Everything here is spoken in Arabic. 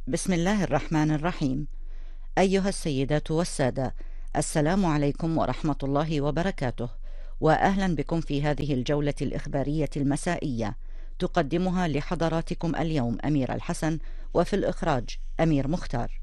بسم الله الرحمن الرحيم. أيها السيدات والسادة، السلام عليكم ورحمة الله وبركاته، وأهلا بكم في هذه الجولة الإخبارية المسائية، تقدمها لحضراتكم اليوم أمير الحسن، وفي الإخراج أمير مختار.